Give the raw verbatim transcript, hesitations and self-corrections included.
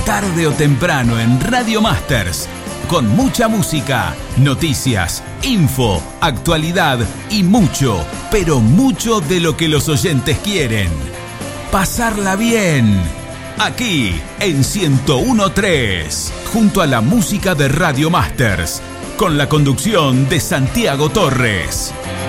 tarde o temprano en Radio Masters, con mucha música, noticias, info, actualidad y mucho, pero mucho de lo que los oyentes quieren. Pasarla bien, aquí en ciento uno punto tres, junto a la música de Radio Masters, con la conducción de Santiago Torres.